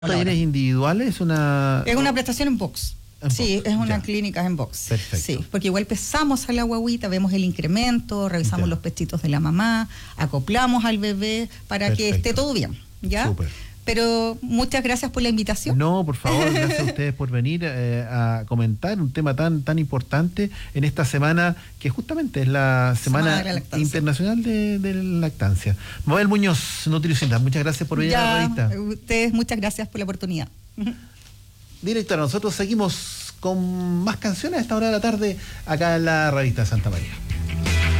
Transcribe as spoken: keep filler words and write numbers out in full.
¿Talleres individuales? Es una... Es una prestación en box. En sí, box, es una ya. clínica en box. Perfecto. Sí, porque igual pesamos a la guaguita, vemos el incremento, revisamos Ya. los pechitos de la mamá, acoplamos al bebé para Perfecto. que esté todo bien, ¿ya? Súper. Pero muchas gracias por la invitación. No, por favor, gracias a ustedes por venir eh, a comentar un tema tan tan importante en esta semana, que justamente es la Semana, Semana de la Lactancia. Internacional de, de la Lactancia. Mabel Muñoz, nutricionista, muchas gracias por venir a la Ya, revista. ustedes, muchas gracias por la oportunidad. Directora, nosotros seguimos con más canciones a esta hora de la tarde acá en la revista Santa María.